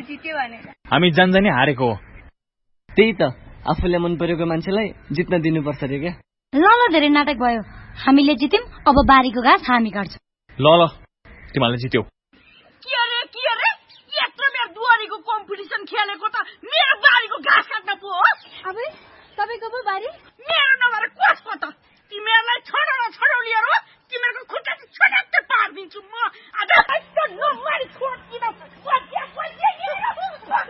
जित्यो भनेर। हामी जानी हारेको हो। त्यही त, आफूले मन परेको मान्छेलाई जित्न दिनुपर्छ रे क्या। ल धेरै नाटक भयो, हामीले जित्यौं, अब बारीको घाँस हामी काट्छौं। ल तिमीले जित्यौ। के रे यत्रो मेरो दुवारीको कम्पिटिसन खेलेको त